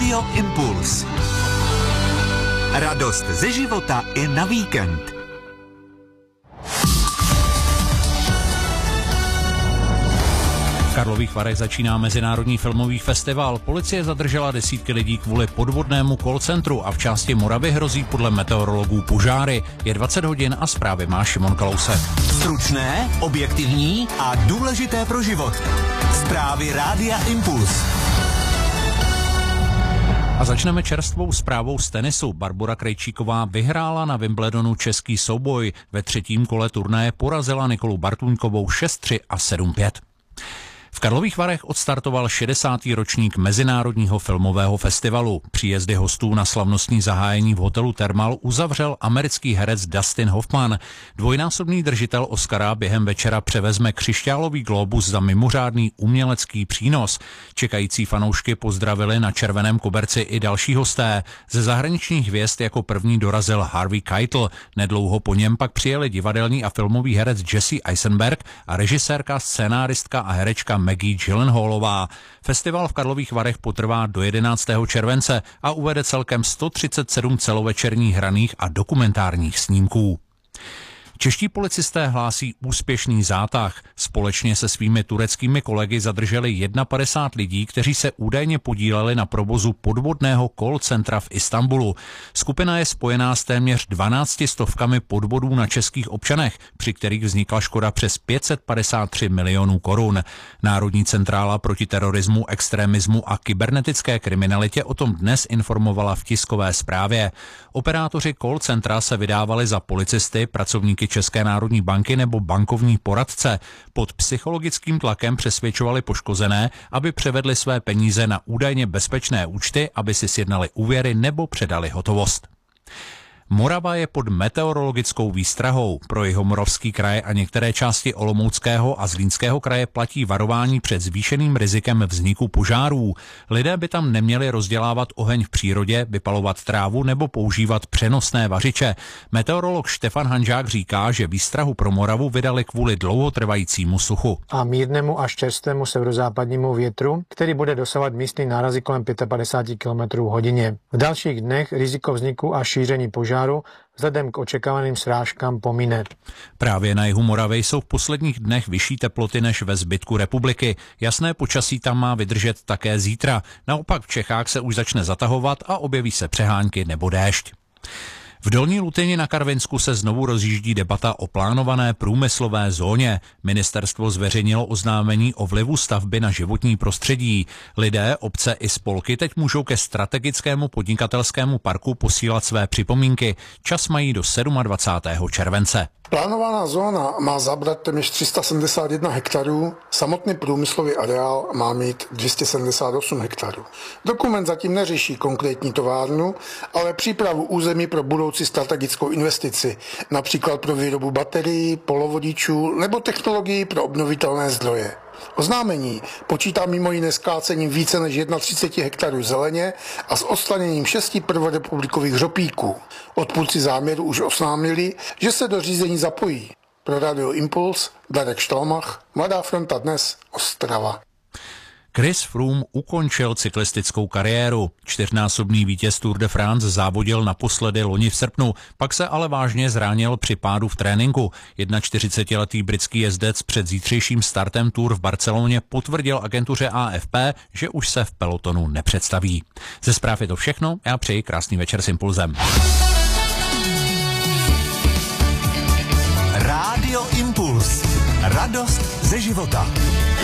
Rádio Impuls. Radost ze života i na víkend. V Karlových Varech začíná Mezinárodní filmový festival. Policie zadržela desítky lidí kvůli podvodnému call centru a v části Moravy hrozí podle meteorologů požáry. Je 20 hodin a zprávy má Šimon Kalousek. Stručné, objektivní a důležité pro život. Zprávy Rádia Impuls. A začneme čerstvou zprávou z tenisu. Barbora Krejčíková vyhrála na Wimbledonu český souboj. Ve třetím kole turnaje porazila Nikolu Bartuňkovou 6-3 a 7-5. V Karlových Varech odstartoval 60. ročník Mezinárodního filmového festivalu. Příjezdy hostů na slavnostní zahájení v hotelu Thermal uzavřel americký herec Dustin Hoffman. Dvojnásobný držitel Oscara během večera převezme křišťálový glóbus za mimořádný umělecký přínos. Čekající fanoušky pozdravili na červeném koberci i další hosté. Ze zahraničních hvězd jako první dorazil Harvey Keitel. Nedlouho po něm pak přijeli divadelní a filmový herec Jesse Eisenberg a režisérka, scénáristka a herečka Maggie Gyllenhaalová. Festival v Karlových Varech potrvá do 11. července a uvede celkem 137 celovečerních hraných a dokumentárních snímků. Čeští policisté hlásí úspěšný zátah. Společně se svými tureckými kolegy zadrželi 51 lidí, kteří se údajně podíleli na provozu podvodného call centra v Istanbulu. Skupina je spojená s téměř 12 stovkami podvodů na českých občanech, při kterých vznikla škoda přes 553 milionů korun. Národní centrála proti terorismu, extremismu a kybernetické kriminalitě o tom dnes informovala v tiskové zprávě. Operátoři call centra se vydávali za policisty, pracovníky České národní banky nebo bankovní poradce. Pod psychologickým tlakem přesvědčovali poškozené, aby převedli své peníze na údajně bezpečné účty, aby si sjednali úvěry nebo předali hotovost. Morava je pod meteorologickou výstrahou. Pro Jihomoravský kraj a některé části Olomouckého a Zlínského kraje platí varování před zvýšeným rizikem vzniku požárů. Lidé by tam neměli rozdělávat oheň v přírodě, vypalovat trávu nebo používat přenosné vařiče. Meteorolog Štefan Hanžák říká, že výstrahu pro Moravu vydali kvůli dlouhotrvajícímu suchu. A mírnému až čerstvému severozápadnímu větru, který bude dosahovat místní nárazy kolem 55 km hodině. V dalších dnech riziko vzniku a šíření požáru vzhledem k očekávaným srážkám pomine. Právě na jihu Moravy jsou v posledních dnech vyšší teploty než ve zbytku republiky. Jasné počasí tam má vydržet také zítra. Naopak v Čechách se už začne zatahovat a objeví se přehánky nebo déšť. V Dolní Lutyni na Karvinsku se znovu rozjíždí debata o plánované průmyslové zóně. Ministerstvo zveřejnilo oznámení o vlivu stavby na životní prostředí. Lidé, obce i spolky teď můžou ke strategickému podnikatelskému parku posílat své připomínky. Čas mají do 27. července. Plánovaná zóna má zabrat téměř 371 hektarů, samotný průmyslový areál má mít 278 hektarů. Dokument zatím neřeší konkrétní továrnu, ale přípravu území pro budoucí strategickou investici, například pro výrobu baterií, polovodičů nebo technologií pro obnovitelné zdroje. Oznámení počítá mimo jiné s kácením více než 31 hektarů zeleně a s odstraněním 6 prvorepublikových hřopíků. Odpůrci záměru už oznámili, že se do řízení zapojí. Pro Radio Impuls Darek Štalmach, Mladá fronta dnes, Ostrava. Chris Froome ukončil cyklistickou kariéru. Čtyřnásobný vítěz Tour de France závodil naposledy loni v srpnu, pak se ale vážně zranil při pádu v tréninku. 41letý britský jezdec před zítřejším startem Tour v Barceloně potvrdil agentuře AFP, že už se v pelotonu nepředstaví. Ze zpráv je to všechno, já přeji krásný večer s Impulzem. Rádio Impuls. Radost ze života.